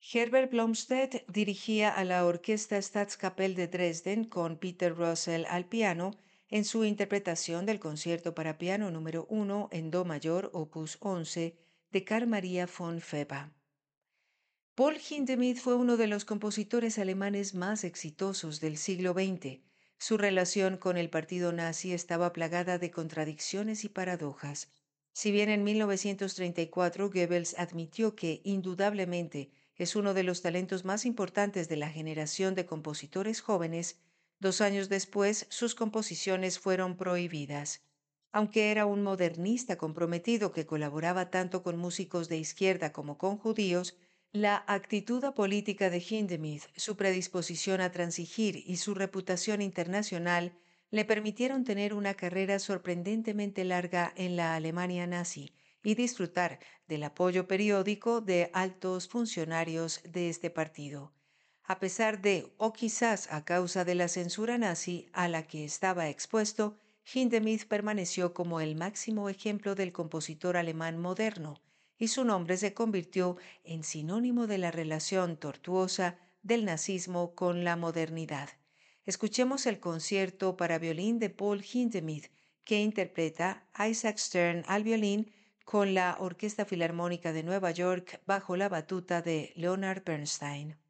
Herbert Blomstedt dirigía a la Orquesta Staatskapelle de Dresden con Peter Russell al piano en su interpretación del concierto para piano número 1 en do mayor, opus 11, de Carl Maria von Weber. Paul Hindemith fue uno de los compositores alemanes más exitosos del siglo XX. Su relación con el partido nazi estaba plagada de contradicciones y paradojas. Si bien en 1934 Goebbels admitió que, indudablemente, es uno de los talentos más importantes de la generación de compositores jóvenes, 2 años después sus composiciones fueron prohibidas. Aunque era un modernista comprometido que colaboraba tanto con músicos de izquierda como con judíos, la actitud apolítica de Hindemith, su predisposición a transigir y su reputación internacional le permitieron tener una carrera sorprendentemente larga en la Alemania nazi y disfrutar del apoyo periódico de altos funcionarios de este partido. A pesar de, o quizás a causa de la censura nazi a la que estaba expuesto, Hindemith permaneció como el máximo ejemplo del compositor alemán moderno, y su nombre se convirtió en sinónimo de la relación tortuosa del nazismo con la modernidad. Escuchemos el concierto para violín de Paul Hindemith, que interpreta Isaac Stern al violín con la Orquesta Filarmónica de Nueva York bajo la batuta de Leonard Bernstein.